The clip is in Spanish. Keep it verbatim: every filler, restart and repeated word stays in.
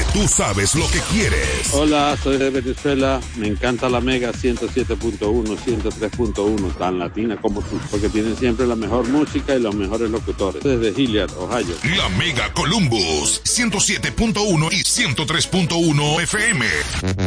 Tú sabes lo que quieres. Hola, soy de Venezuela. Me encanta la Mega ciento siete punto uno, ciento tres punto uno, tan latina como tú, porque tienen siempre la mejor música y los mejores locutores. Desde Hilliard, Ohio. La Mega Columbus, ciento siete punto uno y ciento tres punto uno F M.